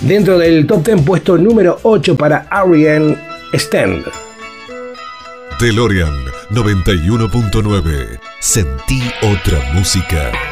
Dentro del top 10, puesto número 8 para R.E.M. Stand. DeLorean 91.9. Sentí otra música.